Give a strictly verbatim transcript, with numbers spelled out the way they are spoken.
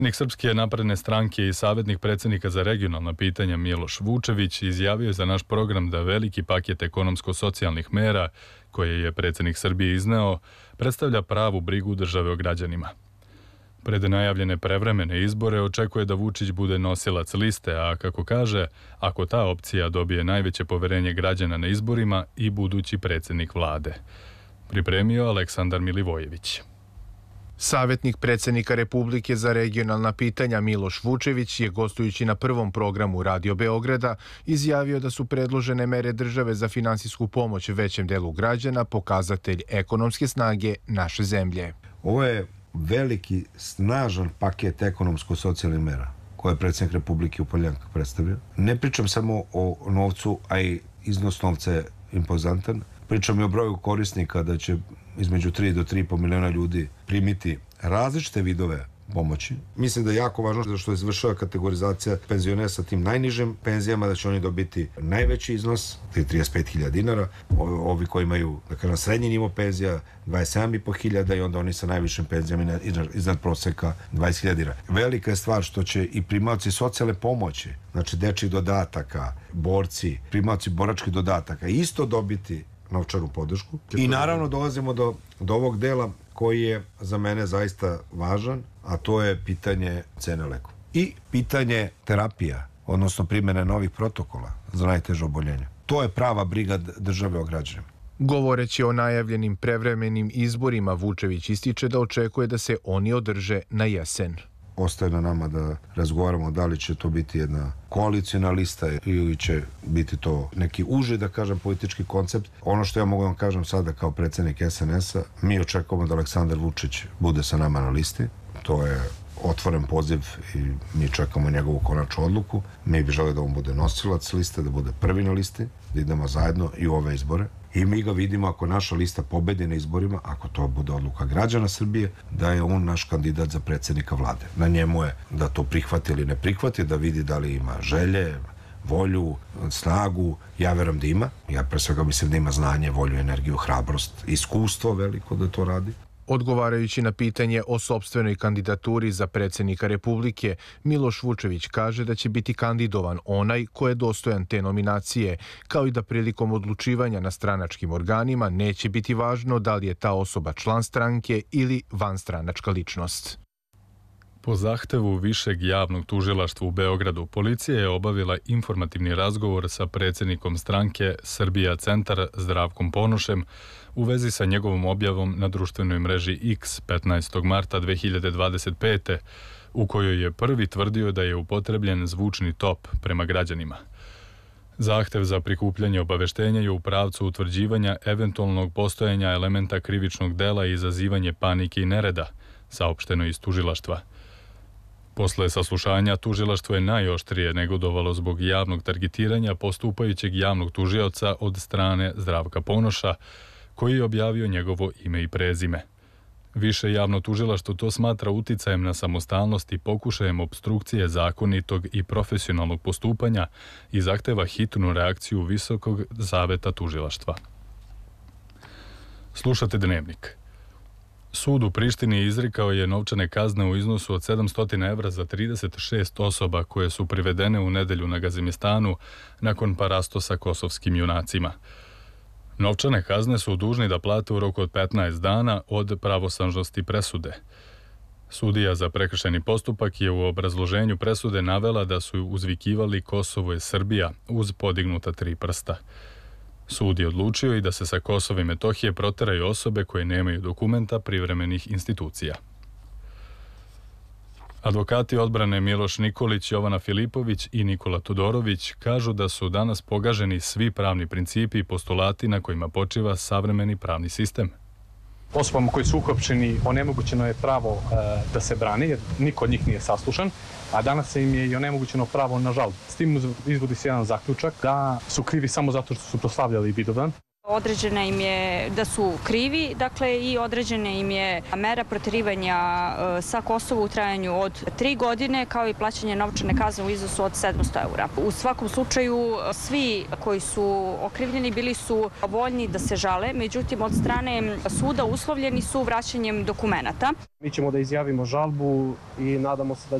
Predsjednik Srpske napredne stranke i savjetnik predsjednika za regionalna pitanja Miloš Vučević izjavio je za naš program da veliki paket ekonomsko-socijalnih mera koje je predsjednik Srbije izneo predstavlja pravu brigu države o građanima. Pred najavljene prevremene izbore očekuje da Vučić bude nosilac liste, a kako kaže, ako ta opcija dobije najveće poverenje građana na izborima i budući predsjednik vlade. Pripremio Aleksandar Milivojević. Savjetnik predsjednika Republike za regionalna pitanja Miloš Vučević je, gostujući na prvom programu Radio Beograda, izjavio da su predložene mere države za finansijsku pomoć većem delu građana pokazatelj ekonomske snage naše zemlje. Ovo je veliki, snažan paket ekonomsko-socijalnih mera koje je predsjednik Republike u Poljankah predstavio. Ne pričam samo o novcu, a i iznos novca je impozantan. Pričam i o broju korisnika, da će između tri do tri i po miliona ljudi primiti različite vidove pomoći. Mislim da je jako važno što je izvršava kategorizacija penzionera sa tim najnižim penzijama, da će oni dobiti najveći iznos, trideset pet hiljada dinara, ovi koji imaju, da kažem, srednji nivo penzija, dvadeset sedam i po hiljada i onda oni sa najvišim penzijama iznad proseka dvadeset hiljada dinara. Velika je stvar što će i primaoci socijalne pomoći, znači dečjih dodataka, borci, primaoci boračkih dodataka, isto dobiti novčanu podršku. I naravno dolazimo do, do ovog dela koji je za mene zaista važan, a to je pitanje cene lekova. I pitanje terapija, odnosno primjene novih protokola za najteže oboljenja. To je prava briga države o građanima. Govoreći o najavljenim prevremenim izborima, Vučević ističe da očekuje da se oni održe na jesen. Ostaje na nama da razgovaramo da li će to biti jedna koalicijna lista ili će biti to neki uži, da kažem, politički koncept. Ono što ja mogu vam kažem sada kao predsjednik S N S-a, mi očekujemo da Aleksandar Vučić bude sa nama na listi. To je otvoren poziv i mi čekamo njegovu konačnu odluku. Mi bi želeli da on bude nosilac liste, da bude prvi na listi, da idemo zajedno i u ove izbore. I mi ga vidimo, ako naša lista pobedi na izborima, ako to bude odluka građana Srbije, da je on naš kandidat za predsjednika vlade. Na njemu je da to prihvati ili ne prihvati, da vidi da li ima želje, volju, snagu. Ja verujem da ima. Ja pre svega mislim da ima znanje, volju, energiju, hrabrost, iskustvo veliko da to radi. Odgovarajući na pitanje o sopstvenoj kandidaturi za predsjednika Republike, Miloš Vučević kaže da će biti kandidovan onaj ko je dostojan te nominacije, kao i da prilikom odlučivanja na stranačkim organima neće biti važno da li je ta osoba član stranke ili vanstranačka ličnost. Po zahtevu Višeg javnog tužilaštva u Beogradu, policija je obavila informativni razgovor sa predsjednikom stranke Srbija Centar Zdravkom Ponošem u vezi sa njegovom objavom na društvenoj mreži X petnaestog marta dve hiljade dvadeset pete. u kojoj je prvi tvrdio da je upotrebljen zvučni top prema građanima. Zahtev za prikupljanje obaveštenja je u pravcu utvrđivanja eventualnog postojanja elementa krivičnog dela i izazivanje panike i nereda, saopšteno iz tužilaštva. Posle saslušanja, tužilaštvo je najoštrije negodovalo zbog javnog targetiranja postupajućeg javnog tužioca od strane Zdravka Ponoša, koji je objavio njegovo ime i prezime. Više javno tužilaštvo to smatra uticajem na samostalnost i pokušajem opstrukcije zakonitog i profesionalnog postupanja i zahteva hitnu reakciju Visokog saveta tužilaštva. Slušate Dnevnik. Sud u Prištini izrikao je novčane kazne u iznosu od sedamsto evra za trideset šest osoba koje su privedene u nedelju na Gazimistanu nakon parasto sa kosovskim junacima. Novčane kazne su dužni da plate u roku od petnaest dana od pravosnažnosti presude. Sudija za prekršajni postupak je u obrazloženju presude navela da su uzvikivali Kosovo je Srbija uz podignuta tri prsta. Sud je odlučio i da se sa Kosova i Metohije proteraju osobe koje nemaju dokumenta privremenih institucija. Advokati odbrane Miloš Nikolić, Jovana Filipović i Nikola Todorović kažu da su danas pogaženi svi pravni principi i postulati na kojima počiva savremeni pravni sistem. Osobama koji su uhapšeni onemogućeno je pravo e, da se brane, jer niko od njih nije saslušan, a danas im je i onemogućeno pravo na žalbu. S tim izvodi se jedan zaključak da su krivi samo zato što su proslavljali Vidovdan. Određena im je da su krivi, dakle i određena im je mera proterivanja sa Kosova u trajanju od tri godine, kao i plaćanje novčane kazne u iznosu od sedamsto eura. U svakom slučaju, svi koji su okrivljeni bili su voljni da se žale, međutim od strane suda uslovljeni su vraćanjem dokumenata. Mi ćemo da izjavimo žalbu i nadamo se da